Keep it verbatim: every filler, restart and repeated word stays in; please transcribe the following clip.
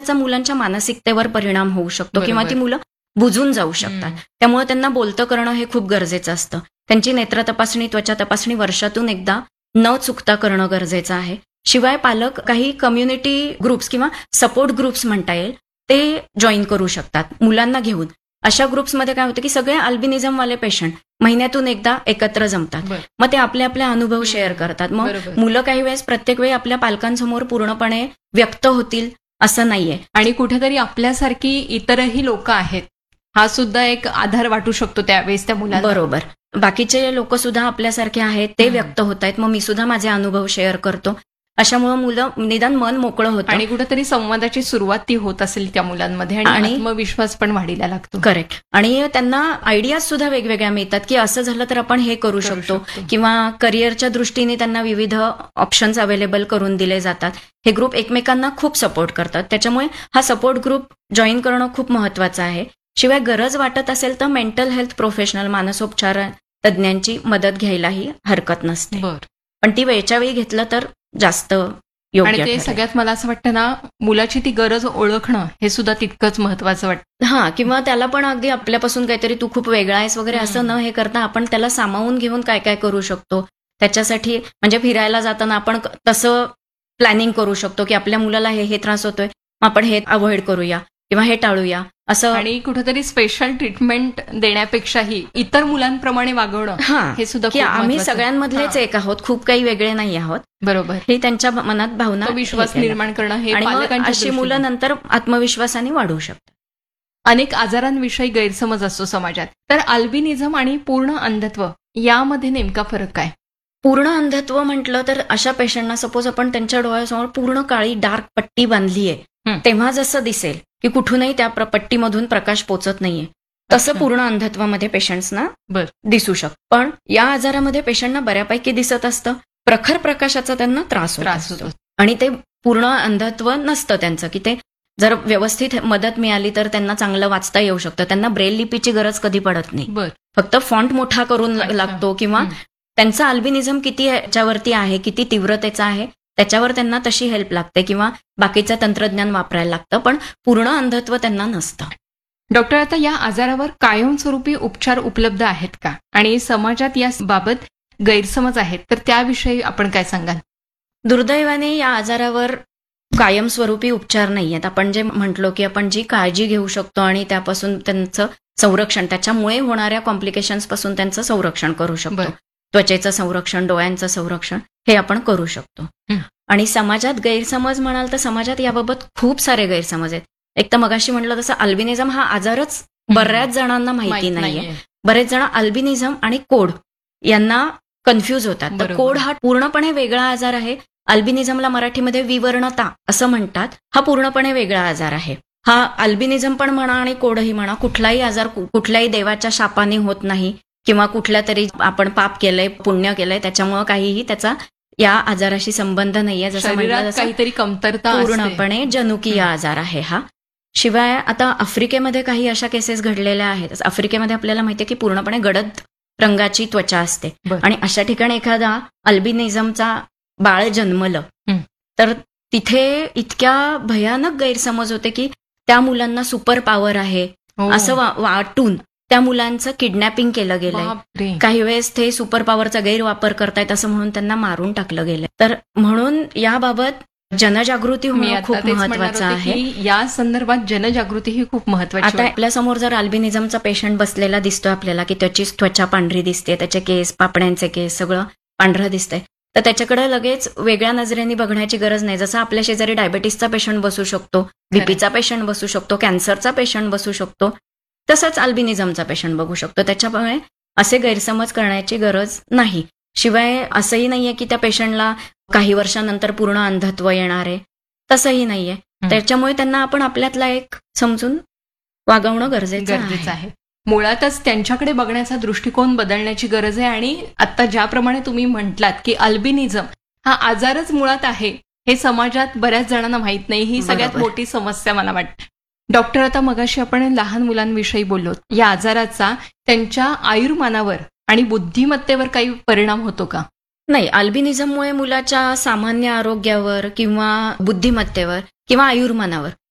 त्याचा मुलांच्या मानसिकतेवर परिणाम होऊ शकतो किंवा बरोबर. ती मुलं बुजून जाऊ शकतात. हम्म. त्यामुळे त्यांना बोलतं करणं हे खूप गरजेचं असतं. त्यांची नेत्र तपासणी, त्वचा तपासणी वर्षातून एकदा न चुकता करणं गरजेचं आहे. शिवाय पालक काही कम्युनिटी ग्रुप्स किंवा सपोर्ट ग्रुप्स म्हणता येईल ते जॉईन करू शकतात मुलांना घेऊन. अशा ग्रुप्समध्ये काय होतं की सगळे अल्बिनिझमवाले पेशंट महिन्यातून एकदा एकत्र जमतात. बरं. मग ते आपले आपले अनुभव शेअर करतात. मग बरोबर. मुलं काही वेळेस प्रत्येक वेळी आपल्या पालकांसमोर पूर्णपणे व्यक्त होतील असं नाहीये. आणि कुठेतरी आपल्यासारखी इतरही लोक आहेत हा सुद्धा एक आधार वाटू शकतो त्यावेळेस त्या मुलांना. बरोबर. बाकीचे लोक सुद्धा आपल्यासारखे आहेत ते हम्म. व्यक्त होत आहेत. मग मी सुद्धा माझे अनुभव शेअर करतो. अशामुळे मुलं निदान मन मोकळं होतं. आणि कुठेतरी संवादाची सुरुवात ती होत असेल त्या मुलांमध्ये आणि आणि- आत्मविश्वास पण वाढीला लागतो. करेक्ट. आणि त्यांना आयडियाज सुद्धा वेगवेगळ्या मिळतात की असं झालं तर आपण हे करू करू शकतो शकतो. किंवा करिअरच्या दृष्टीने त्यांना विविध ऑप्शन्स अवेलेबल करून दिले जातात. हे ग्रुप एकमेकांना खूप सपोर्ट करतात. त्याच्यामुळे हा सपोर्ट ग्रुप जॉईन करणं खूप महत्वाचं आहे. शिवाय गरज वाटत असेल तर मेंटल हेल्थ प्रोफेशनल, मानसोपचार तज्ज्ञांची मदत घ्यायलाही हरकत नसते. बर. पण ती वेळच्या वेळी घेतलं तर जास्त आणि योग्य ते ठरेल. सगळ्यात मला असं वाटतं ना मुलाची ती गरज ओळखणं हे सुद्धा तितकंच महत्वाचं वाटतं. हा, किंवा त्याला पण अगदी आपल्यापासून काहीतरी तू खूप वेगळा आहेस वगैरे असं हम्म. न हे करता आपण त्याला सामावून घेऊन काय काय करू शकतो त्याच्यासाठी. म्हणजे फिरायला जाताना आपण क- तसं प्लॅनिंग करू शकतो की आपल्या मुलाला हे हे त्रास होतोय, मग आपण हे अवॉइड करूया किंवा हे टाळूया असं. आणि कुठेतरी स्पेशल ट्रीटमेंट देण्यापेक्षाही इतर मुलांप्रमाणे वागवणं हा, हे सुद्धा की खूप आम्ही महत्त्वाचं आहे. सगळ्यांमधलेच हा. एक आहोत, खूप काही वेगळे नाही आहोत. बरोबर. हे त्यांच्या मनात भावना तो विश्वास हे केला. निर्माण करणं हे आणि मग पालकांच्या अशी मुलं दृष्टीने. नंतर आत्मविश्वासाने वाढू शकतात. अनेक आजारांविषयी गैरसमज असतो समाजात. तर अल्बिनिझम आणि पूर्ण अंधत्व यामध्ये नेमका फरक काय? पूर्ण अंधत्व म्हटलं तर अशा पेशंटना सपोज आपण त्यांच्या डोळ्यासमोर पूर्ण काळी डार्क पट्टी बांधली आहे, हं. तेव्हा जसं दिसेल की कुठूनही त्या प्र- पट्टीमधून प्रकाश पोचत नाहीये, तसं अच्छा. पूर्ण अंधत्वामध्ये पेशंट्सना बर. दिसू शकतं. पण या आजारामध्ये पेशंटना बऱ्यापैकी दिसत असतं. प्रखर प्रकाशाचा त्यांना त्रास होत त्रास असतो. होतो. आणि ते पूर्ण अंधत्व नसतं त्यांचं, की ते जर व्यवस्थित मदत मिळाली तर त्यांना चांगलं वाचता येऊ शकतं. त्यांना ब्रेल लिपीची गरज कधी पडत नाही. बर. फक्त फॉन्ट मोठा करून अच्छा. लागतो किंवा हं. त्यांचा अल्बिनिझम किती याच्यावरती आहे, किती तीव्रतेचा आहे त्याच्यावर त्यांना तशी हेल्प लागते किंवा बाकीचं तंत्रज्ञान वापरायला लागतं. पण पूर्ण अंधत्व त्यांना नसतं. डॉक्टर, आता या आजारावर कायमस्वरूपी उपचार उपलब्ध आहेत का? आणि समाजात या बाबत गैरसमज आहेत तर त्याविषयी आपण काय सांगाल? दुर्दैवाने या आजारावर कायमस्वरूपी उपचार नाही आहेत. आपण जे म्हटलो की आपण जी काळजी घेऊ शकतो आणि त्यापासून त्यांचं संरक्षण, त्याच्यामुळे होणाऱ्या कॉम्प्लिकेशन्स पासून त्यांचं संरक्षण करू शकतो. बरं. त्वचेचं संरक्षण, डोळ्यांचं संरक्षण हे आपण करू शकतो. हं. आणि समाजात गैरसमज म्हणाल तर समाजात याबाबत खूप सारे गैरसमज आहेत. एक तर मगाशी म्हटलं तसं अल्बिनिझम हा आजारच बऱ्याच जणांना माहिती माहित नाहीये. नाहीये. बरेच जण अल्बिनिझम आणि कोड यांना कन्फ्यूज होतात. तर बरोबर. कोड हा पूर्णपणे वेगळा आजार आहे. अल्बिनिझमला मराठीमध्ये विवर्णता असं म्हणतात. हा पूर्णपणे वेगळा आजार आहे. हा अल्बिनिझम पण म्हणा आणि कोडही म्हणा, कुठलाही आजार कु- कुठल्याही देवाच्या शापाने होत नाही किंवा कुठल्या तरी आपण पाप केलंय, पुण्य केलंय त्याच्यामुळे काहीही त्याचा या आजाराशी संबंध नाहीये. जसं शरीरात म्हटलं तसं काहीतरी कमतरता असते. पूर्णपणे जनुकीय आजार आहे हा. शिवाय आता आफ्रिकेमध्ये काही अशा केसेस घडलेल्या आहेत. आफ्रिकेमध्ये आपल्याला माहितीये की पूर्णपणे गडद रंगाची त्वचा असते. बरं. आणि अशा ठिकाणी एखादा अल्बिनिझमचा बाळ जन्मलं हं. तर तिथे इतक्या भयानक गैरसमज होते की त्या मुलांना सुपर पॉवर आहे हो. असं वा- वाटून त्या मुलांचं किडनॅपिंग केलं गेलंय. बापरे. काही वेळेस ते सुपर पॉवरचा गैरवापर करतायत असं म्हणून त्यांना मारून टाकलं गेलंय. तर म्हणून याबाबत जनजागृती मी होणं आता खूप तेच म्हणणार महत्वाचं होते आहे. की या संदर्भात जनजागृती ही खूप महत्वाची आता वाटते. आपल्या समोर जर अल्बिनिझमचा पेशंट बसलेला दिसतोय आपल्याला की त्याची त्वचा पांढरी दिसते, त्याचे केस, पापण्यांचे केस सगळं पांढरं दिसतंय, तर त्याच्याकडे लगेच वेगळ्या नजरेने बघण्याची गरज नाही. जसं आपल्या शेजारी डायबेटीसचा पेशंट बसू शकतो, बीपीचा पेशंट बसू शकतो, कॅन्सरचा पेशंट बसू शकतो, तसंच अल्बिनिझमचा पेशंट बघू शकतो. त्याच्यामुळे असे गैरसमज करण्याची गरज नाही. शिवाय असंही नाहीये की त्या पेशंटला काही वर्षानंतर पूर्ण अंधत्व येणार आहे, तसंही नाहीये. हं. त्याच्यामुळे त्यांना आपण आपल्यातला एक समजून वागवणं गरजेचं गरजेचं आहे. आहे. मुळातच त्यांच्याकडे बघण्याचा दृष्टिकोन बदलण्याची गरज आहे. आणि आता ज्याप्रमाणे तुम्ही म्हटलात की अल्बिनिझम हा आजारच मुळात आहे हे समाजात बऱ्याच जणांना माहित नाही. ही सगळ्यात बरोबर. मोठी समस्या मला वाटते. डॉक्टर, आता मगाशी आपण लहान मुलांविषयी बोललो. या आजाराचा त्यांच्या आयुर्मानावर आणि बुद्धिमत्तेवर काही परिणाम होतो का? नाही, अल्बिनिझममुळे मुलाच्या सामान्य आरोग्यावर किंवा बुद्धिमत्तेवर किंवा आयुर्मानावर